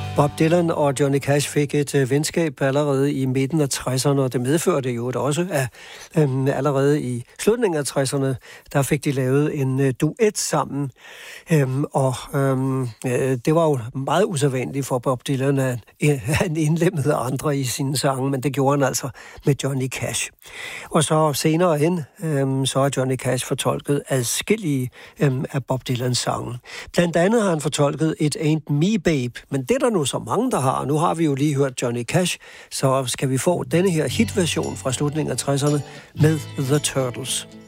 Bob Dylan og Johnny Cash fik et venskab allerede i midten af 60'erne, og det medførte jo også, at allerede i slutningen af 60'erne, der fik de lavet en duet sammen. Det var jo meget usædvanligt for Bob Dylan, at han indlemmede andre i sine sange, men det gjorde han altså med Johnny Cash. Og så senere hen, så har Johnny Cash fortolket adskillige af Bob Dylans sange. Blandt andet har han fortolket It Ain't Me Babe, men det er der nu så mange, der har. Nu har vi jo lige hørt Johnny Cash, så skal vi få denne her hitversion fra slutningen af 60'erne med The Turtles.